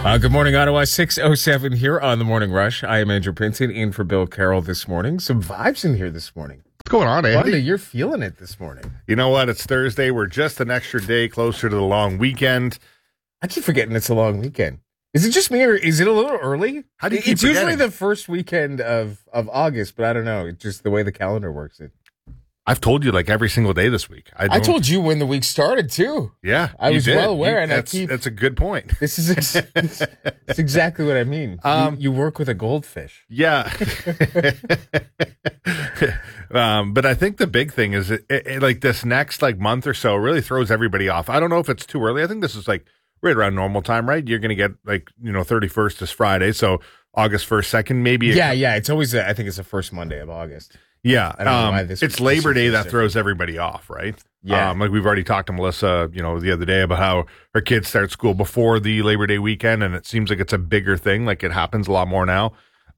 Good morning, Ottawa. 6:07 here on the Morning Rush. I am Andrew Pinson in for Bill Carroll this morning. Some vibes in here this morning. What's going on, Andy? Wanda, you're feeling it this morning. You know what? It's Thursday. We're just an extra day closer to the long weekend. I keep forgetting it's a long weekend. Is it just me or is it a little early? How do you keep It's usually forgetting? the first weekend of August, but I don't know. It's just the way the calendar works. I've told you like every single day this week. I told you when the week started, too. Yeah, I you was did. well aware, and that's a good point. This is it's exactly what I mean. You work with a goldfish. Yeah. But I think the big thing is like this next like month or so really throws everybody off. I don't know if it's too early. I think this is like right around normal time, right? You're going to get like, 31st is Friday. So August 1st, 2nd, maybe. Yeah. It's always, I think it's the first Monday of August. Yeah. I don't know why it's Labor Day that different. throws everybody off, right? Yeah. Like we've already talked to Melissa, the other day about how her kids start school before the Labor Day weekend. And it seems like it's a bigger thing. Like it happens a lot more now.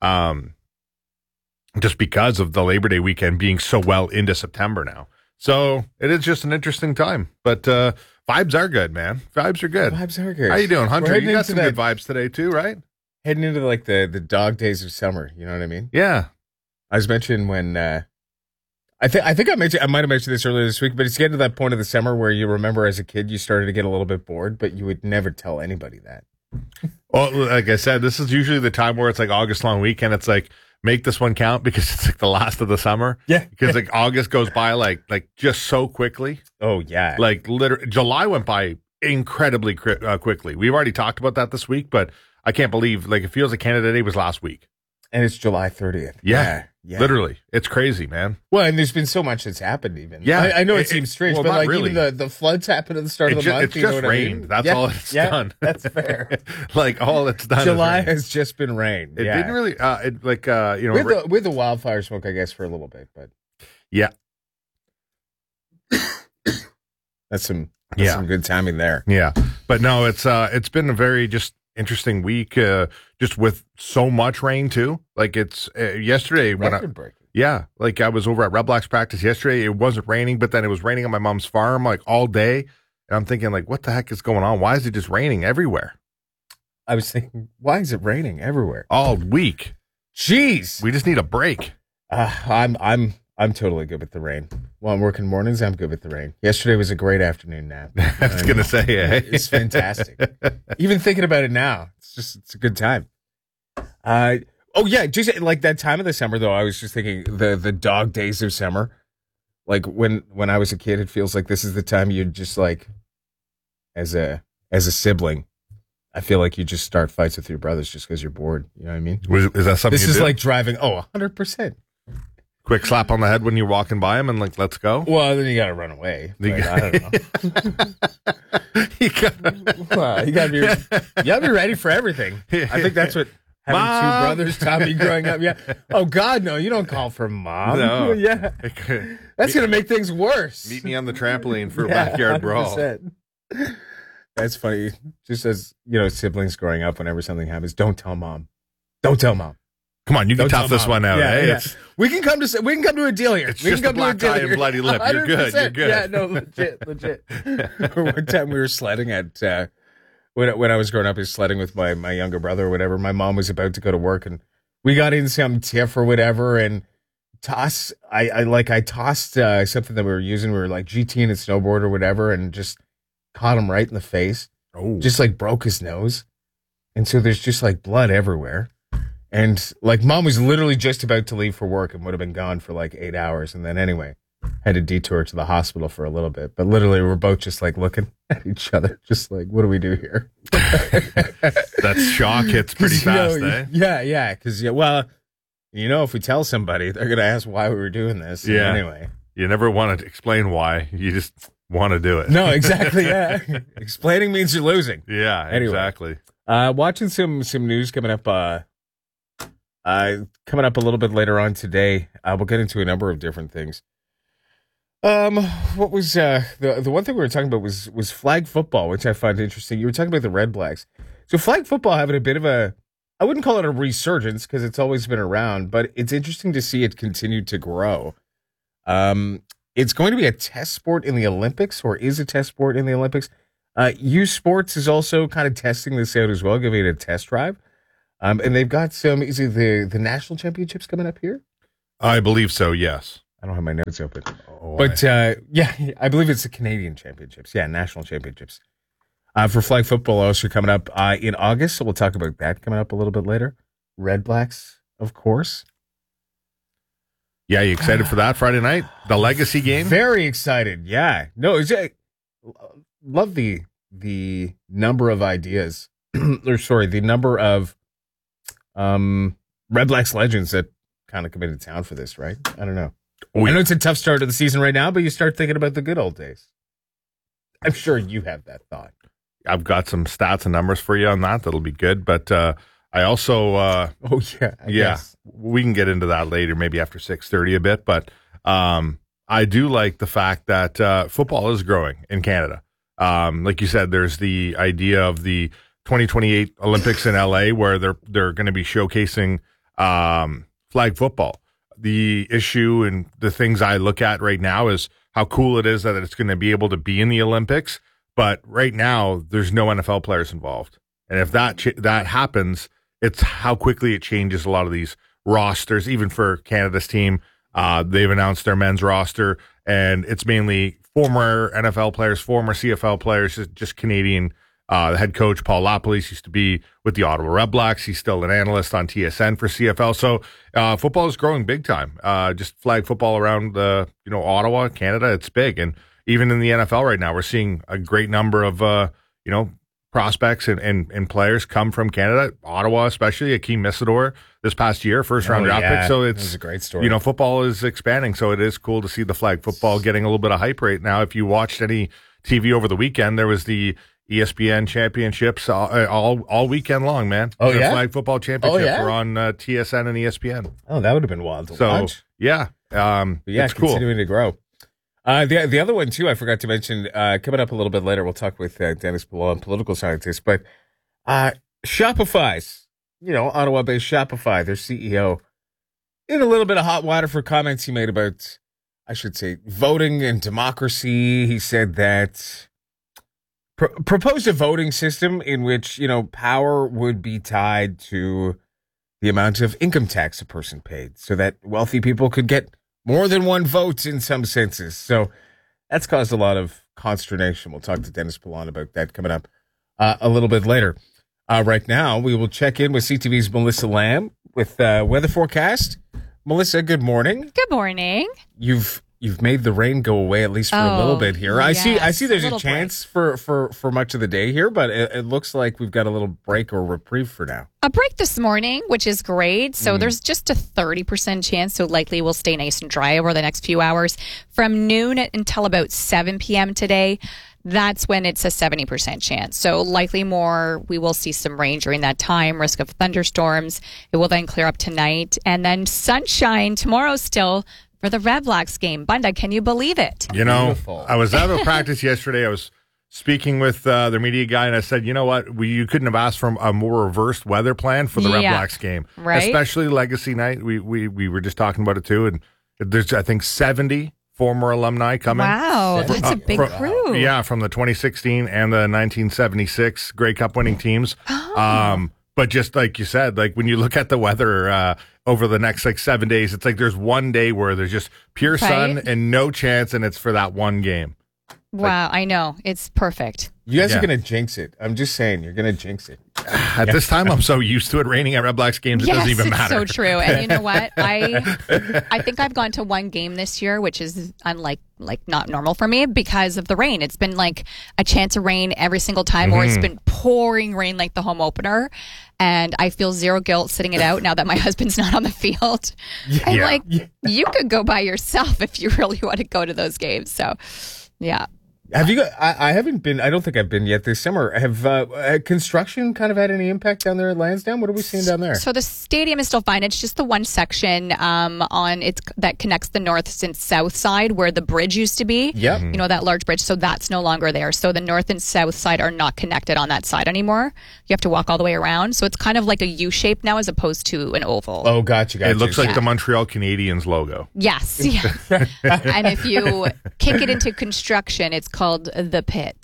Just because of the Labor Day weekend being so well into September now. So it is just an interesting time. But vibes are good, man. Vibes are good. Vibes are good. How you doing, Hunter? You got into some good vibes today too, right? Heading into like the dog days of summer. You know what I mean? Yeah. I was mentioning when I think I might have mentioned this earlier this week, but it's getting to that point of the summer where you remember as a kid you started to get a little bit bored, but you would never tell anybody that. Well, like I said, this is usually the time where it's like August long weekend. It's like make this one count because it's like the last of the summer. Yeah, because like August goes by like just so quickly. Oh yeah, like literally July went by incredibly quickly. We've already talked about that this week, but I can't believe like it feels like Canada Day was last week. And it's July 30th. Yeah. Literally. It's crazy, man. Well, and there's been so much that's happened even. Yeah. I know it seems strange, but like really. even the floods happened at the start of the month. It's just rained. I mean? That's all it's done. That's fair. Like all it's done July has just been rain. It didn't really, with the wildfire smoke, I guess, for a little bit, but. Yeah. That's some good timing there. Yeah. But no, it's been a very just interesting week, just with so much rain too. Like it's yesterday like I was over at Red Blacks practice yesterday. It wasn't raining, but then it was raining on my mom's farm like all day, and I'm thinking like, what the heck is going on? Why is it just raining everywhere? I was thinking, why is it raining everywhere all week? Jeez, we just need a break. I'm totally good with the rain. While I'm working mornings, I'm good with the rain. Yesterday was a great afternoon nap. I was going to say, it's fantastic. Even thinking about it now, it's a good time. Just like that time of the summer, though, I was just thinking the dog days of summer. Like when I was a kid, it feels like this is the time you'd just like, as a sibling, I feel like you just start fights with your brothers just because you're bored. You know what I mean? Is that something this is like driving? 100%. Quick slap on the head when you're walking by him and like, let's go. Well, then you got to run away. I don't know. you got to be ready for everything. I think that's what having two brothers taught me growing up. Yeah. Oh God, no! You don't call for mom. No. Yeah. That's gonna make things worse. Meet me on the trampoline for a backyard 100%. Brawl. That's funny. Just as siblings growing up, whenever something happens, don't tell mom. Don't tell mom. Come on, you can tough this one out. Yeah. We can come to a deal here. It's just a black eye and bloody lip. You're good. You're good. Yeah, no, legit. One time we were sledding at when I was growing up, I was sledding with my younger brother or whatever. My mom was about to go to work, and we got in some tiff or whatever, and I tossed something that we were using. We were like GTing a snowboard or whatever, and just caught him right in the face. Oh, just like broke his nose, and so there's just like blood everywhere. And like mom was literally just about to leave for work and would have been gone for like 8 hours. And then anyway, had a detour to the hospital for a little bit. But literally we're both just like looking at each other, just like, what do we do here? That shock hits pretty fast, eh? Yeah. Because, if we tell somebody, they're going to ask why we were doing this. Yeah. Anyway. You never want to explain why. You just want to do it. No, exactly. Yeah. Explaining means you're losing. Yeah, anyway. Exactly. Watching some news coming up a little bit later on today. We'll get into a number of different things. What was the one thing we were talking about was flag football, which I find interesting. You were talking about the Red Blacks. So flag football having a bit of I wouldn't call it a resurgence because it's always been around, but it's interesting to see it continue to grow. It's going to be a test sport in the Olympics, or is a test sport in the Olympics. U Sports is also kind of testing this out as well, giving it a test drive. And they've got is it the national championships coming up here? I believe so, yes. I don't have my notes open. I believe it's the Canadian championships. Yeah, national championships. For flag football, also coming up in August, so we'll talk about that coming up a little bit later. Red Blacks, of course. Yeah, you excited for that Friday night? The legacy game? Very excited, yeah. No, love the number of ideas, the number of Red Blacks legends that kind of come into town for this, right? I don't know. I know it's a tough start to the season right now, but you start thinking about the good old days. I'm sure you have that thought. I've got some stats and numbers for you on that. That'll be good. But I also... I guess. We can get into that later, maybe after 6:30 a bit. But I do like the fact that football is growing in Canada. Like you said, there's the idea of the 2028 Olympics in LA where they're going to be showcasing flag football. The issue and the things I look at right now is how cool it is that it's going to be able to be in the Olympics. But right now, there's no NFL players involved. And if that happens, it's how quickly it changes a lot of these rosters, even for Canada's team. They've announced their men's roster, and it's mainly former NFL players, former CFL players, just Canadian. The head coach, Paul LaPolice, used to be with the Ottawa Red Blacks. He's still an analyst on TSN for CFL. So football is growing big time. Just flag football around Ottawa, Canada, it's big. And even in the NFL right now, we're seeing a great number of prospects and players come from Canada, Ottawa especially. Akeem Missador this past year, first-round draft pick. So it's a great story. Football is expanding, so it is cool to see the flag football getting a little bit of hype right now. If you watched any TV over the weekend, there was the ESPN championships all weekend long, man. Oh, the yeah? Flag football championships were on TSN and ESPN. Oh, that would have been wild to watch. Yeah. It's cool. Continuing to grow. The other one, too, I forgot to mention, coming up a little bit later, we'll talk with Dennis Ballon, political scientist, but Shopify's, Ottawa-based Shopify, their CEO, in a little bit of hot water for comments he made about, I should say, voting and democracy. He said that proposed a voting system in which, power would be tied to the amount of income tax a person paid so that wealthy people could get more than one vote in some senses. So that's caused a lot of consternation. We'll talk to Dennis Ballon about that coming up a little bit later. Right now, we will check in with CTV's Melissa Lamb with weather forecast. Melissa, good morning. Good morning. You've made the rain go away at least for a little bit here. Yes, I see there's a chance for much of the day here, but it looks like we've got a little break or reprieve for now. A break this morning, which is great. So there's just a 30% chance, so likely we'll stay nice and dry over the next few hours. From noon until about 7 p.m. today, that's when it's a 70% chance. So likely we will see some rain during that time, risk of thunderstorms. It will then clear up tonight. And then sunshine tomorrow still for the Red Blacks game. Bunda, can you believe it? Beautiful. I was out of practice yesterday. I was speaking with their media guy, and I said, you know what? You couldn't have asked for a more reversed weather plan for the Red Blacks game. Right? Especially Legacy Night. We were just talking about it, too. And there's, I think, 70 former alumni coming. Wow, that's a big crew. Yeah, from the 2016 and the 1976 Grey Cup winning teams. Oh. But just like you said, like when you look at the weather over the next 7 days, it's like there's one day where there's just pure sun and no chance, and it's for that one game. Wow, I know. It's perfect. You guys are going to jinx it. I'm just saying, you're going to jinx it. At this time, I'm so used to it raining at Red Blacks games, it doesn't even matter. It's so true. And you know what? I think I've gone to one game this year, which is not normal for me because of the rain. It's been like a chance of rain every single time, or it's been pouring rain like the home opener. And I feel zero guilt sitting it out now that my husband's not on the field. And you could go by yourself if you really want to go to those games. So, yeah. Have you? I haven't been. I don't think I've been yet this summer. Have construction kind of had any impact down there at Lansdowne? What are we seeing down there? So the stadium is still fine. It's just the one section that connects the north and south side where the bridge used to be. Yeah, that large bridge. So that's no longer there. So the north and south side are not connected on that side anymore. You have to walk all the way around. So it's kind of like a U shape now as opposed to an oval. Oh, gotcha. It looks like the Montreal Canadiens logo. Yes. Yeah. And if you kick it into construction, it's called the Pit.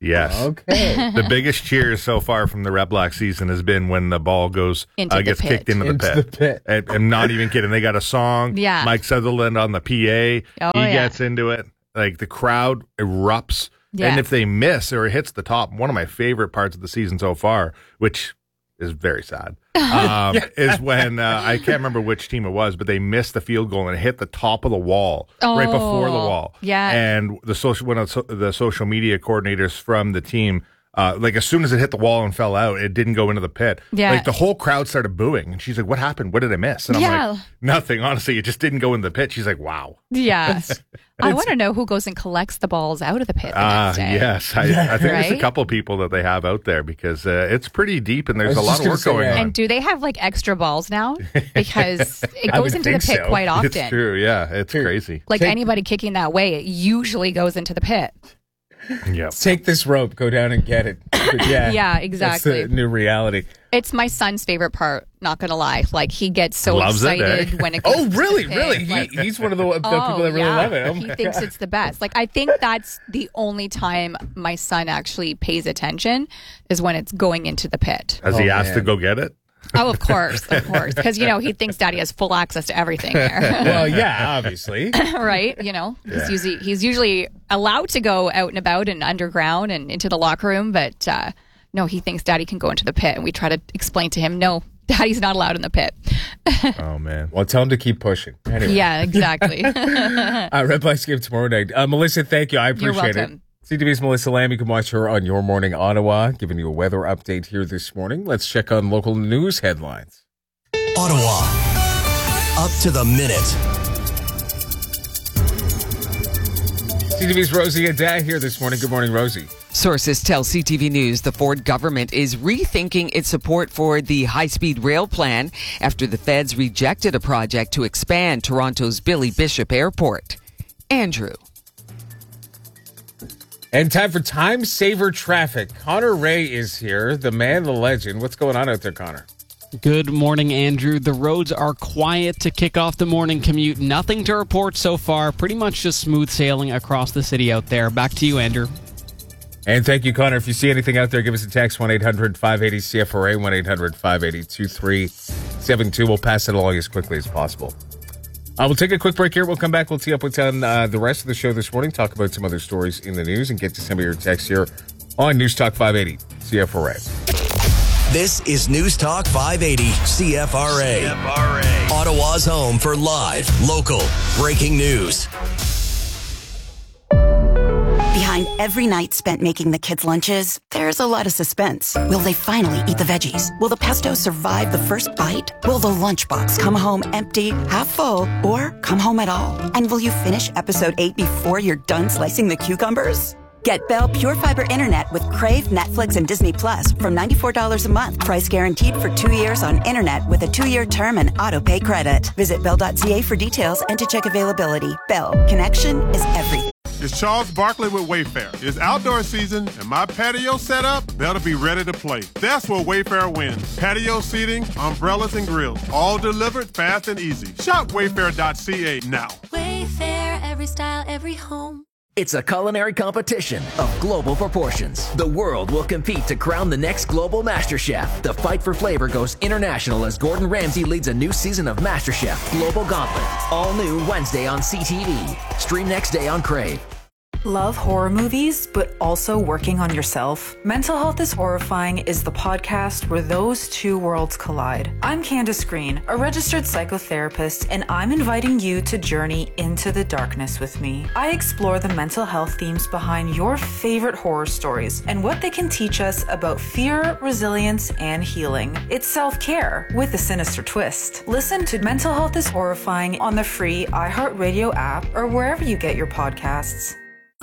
Yes. Okay. The biggest cheers so far from the Red Black season has been when the ball gets kicked into the pit. I'm not even kidding. They got a song. Yeah. Mike Sutherland on the PA. He gets into it. Like the crowd erupts. Yeah. And if they miss or it hits the top, one of my favorite parts of the season so far, which is very sad, is when I can't remember which team it was, but they missed the field goal and it hit the top of the wall right before the wall. Yeah. And one of the social media coordinators from the team, like as soon as it hit the wall and fell out, it didn't go into the pit. Yeah. Like the whole crowd started booing. And she's like, what happened? What did I miss? And I'm like, nothing. Honestly, it just didn't go in the pit. She's like, wow. Yeah. I want to know who goes and collects the balls out of the pit the next day. Yes. I think there's a couple people that they have out there because it's pretty deep and there's a lot of work going on. And do they have like extra balls now? Because it goes into the pit quite often. It's true. Yeah. It's crazy. Like anybody kicking that way, it usually goes into the pit. Yeah. Take this rope, go down and get it. Yeah, exactly. That's the new reality. It's my son's favorite part, not going to lie. Like, he gets so excited when it goes to the pit. Really? Like, he's one of the people that really love it. He thinks it's the best. Like, I think that's the only time my son actually pays attention is when it's going into the pit. Has he asked to go get it? Oh, of course. Because, he thinks Daddy has full access to everything there. Well, yeah, obviously. Right? He's usually allowed to go out and about and underground and into the locker room, but no, he thinks Daddy can go into the pit. And we try to explain to him, no, Daddy's not allowed in the pit. Oh, man. Well, tell him to keep pushing. Anyway. Yeah, exactly. Red Black's game tomorrow night. Melissa, thank you. I appreciate it. CTV's Melissa Lamb. You can watch her on Your Morning Ottawa, giving you a weather update here this morning. Let's check on local news headlines. Ottawa, up to the minute. CTV's Rosie Adair here this morning. Good morning, Rosie. Sources tell CTV News the Ford government is rethinking its support for the high-speed rail plan after the feds rejected a project to expand Toronto's Billy Bishop Airport. Andrew. And time for Time Saver Traffic. Connor Ray is here, the man, the legend. What's going on out there, Connor? Good morning, Andrew. The roads are quiet to kick off the morning commute. Nothing to report so far. Pretty much just smooth sailing across the city out there. Back to you, Andrew. And thank you, Connor. If you see anything out there, give us a text, 1-800-580-CFRA, 1-800-580-2372. We'll pass it along as quickly as possible. We'll take a quick break here. We'll come back. We'll tee up what's on the rest of the show this morning, talk about some other stories in the news, and get to some of your texts here on News Talk 580 CFRA. This is News Talk 580 CFRA. Ottawa's home for live, local, breaking news. Behind every night spent making the kids' lunches, there's a lot of suspense. Will they finally eat the veggies? Will the pesto survive the first bite? Will the lunchbox come home empty, half full, or come home at all? And will you finish episode 8 before you're done slicing the cucumbers? Get Bell Pure Fiber Internet with Crave, Netflix, and Disney Plus from $94 a month. Price guaranteed for 2 years on internet with a 2-year term and auto-pay credit. Visit Bell.ca for details and to check availability. Bell, connection is everything. It's Charles Barkley with Wayfair. It's outdoor season, and my patio setup better be ready to play. That's where Wayfair wins. Patio seating, umbrellas, and grills. All delivered fast and easy. Shop Wayfair.ca now. Wayfair, every style, every home. It's a culinary competition of global proportions. The world will compete to crown the next global MasterChef. The fight for flavor goes international as Gordon Ramsay leads a new season of MasterChef Global Gauntlet. All new Wednesday on CTV. Stream next day on Crave. Love horror movies, but also working on yourself? Mental Health is Horrifying is the podcast where those two worlds collide. I'm Candace Green, a registered psychotherapist, and I'm inviting you to journey into the darkness with me. I explore the mental health themes behind your favorite horror stories and what they can teach us about fear, resilience, and healing. It's self-care with a sinister twist. Listen to Mental Health is Horrifying on the free iHeartRadio app or wherever you get your podcasts.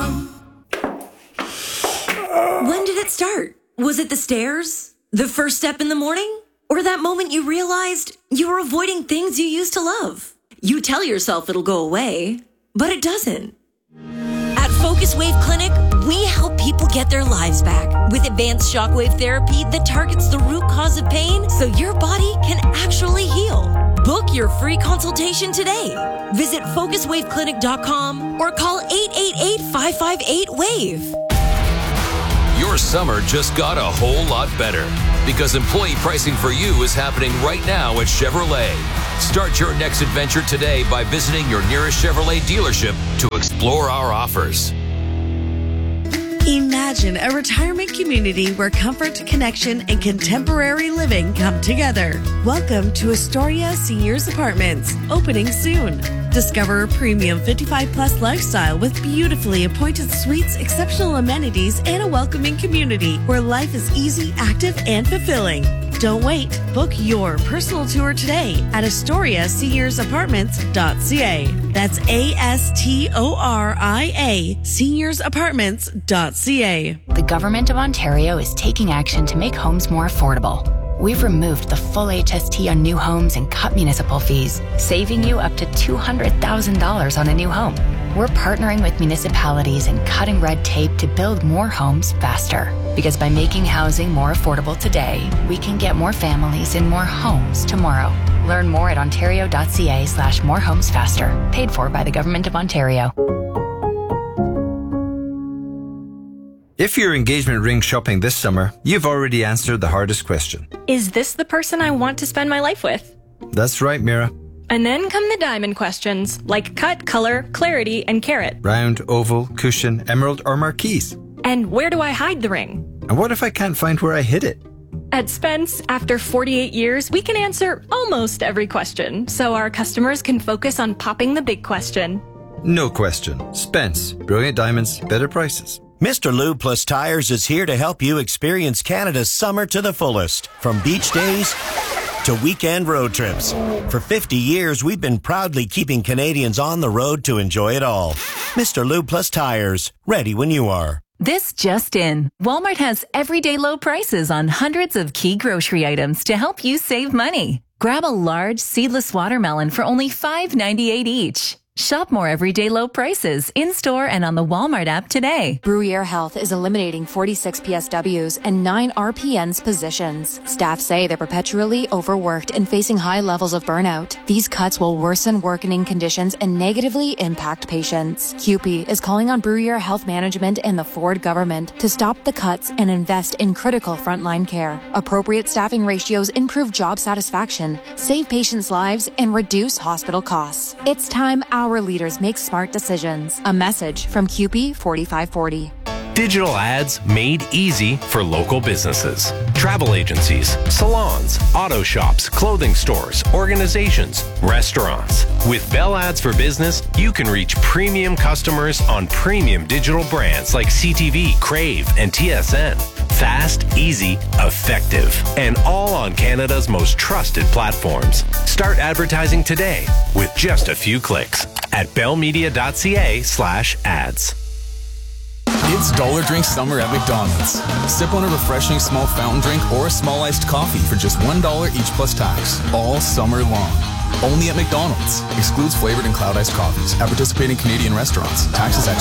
When did it start? Was it the stairs? The first step in the morning? Or that moment you realized you were avoiding things you used to love? You tell yourself it'll go away, but it doesn't. At Focus Wave Clinic, we help people get their lives back with advanced shockwave therapy that targets the root cause of pain so your body can actually heal. Book your free consultation today. Visit FocusWaveClinic.com or call 888-558-WAVE. Your summer just got a whole lot better because employee pricing for you is happening right now at Chevrolet. Start your next adventure today by visiting your nearest Chevrolet dealership to explore our offers. Imagine a retirement community where comfort, connection, and contemporary living come together. Welcome to Astoria Seniors Apartments, opening soon. Discover a premium 55-plus lifestyle with beautifully appointed suites, exceptional amenities, and a welcoming community where life is easy, active, and fulfilling. Don't wait. Book your personal tour today at AstoriaSeniorsApartments.ca. That's ASTORIA SeniorsApartments.ca. The Government of Ontario is taking action to make homes more affordable. We've removed the full HST on new homes and cut municipal fees, saving you up to $200,000 on a new home. We're partnering with municipalities and cutting red tape to build more homes faster. Because by making housing more affordable today, we can get more families in more homes tomorrow. Learn more at ontario.ca/morehomesfaster. Paid for by the Government of Ontario. If you're engagement ring shopping this summer, you've already answered the hardest question. Is this the person I want to spend my life with? That's right, Mira. And then come the diamond questions, like cut, color, clarity, and carat. Round, oval, cushion, emerald, or marquise. And where do I hide the ring? And what if I can't find where I hid it? At Spence, after 48 years, we can answer almost every question, so our customers can focus on popping the big question. No question. Spence. Brilliant diamonds, better prices. Mr. Lube Plus Tires is here to help you experience Canada's summer to the fullest. From beach days to weekend road trips. For 50 years, we've been proudly keeping Canadians on the road to enjoy it all. Mr. Lube Plus Tires, ready when you are. This just in. Walmart has everyday low prices on hundreds of key grocery items to help you save money. Grab a large seedless watermelon for only $5.98 each. Shop more everyday low prices in-store and on the Walmart app today. Bruyere Health is eliminating 46 PSWs and 9 RPNs positions. Staff say they're perpetually overworked and facing high levels of burnout. These cuts will worsen working conditions and negatively impact patients. CUPE is calling on Bruyere Health Management and the Ford government to stop the cuts and invest in critical frontline care. Appropriate staffing ratios improve job satisfaction, save patients' lives, and reduce hospital costs. It's time our leaders make smart decisions. A message from CUPE 4540. Digital ads made easy for local businesses. Travel agencies, salons, auto shops, clothing stores, organizations, restaurants. With Bell Ads for Business, you can reach premium customers on premium digital brands like CTV, Crave, and TSN. Fast, easy, effective, and all on Canada's most trusted platforms. Start advertising today with just a few clicks at bellmedia.ca/ads. It's Dollar Drink Summer at McDonald's. Sip on a refreshing small fountain drink or a small iced coffee for just $1 each plus tax, all summer long. Only at McDonald's. Excludes flavored and cloud iced coffees at participating Canadian restaurants. Taxes extra.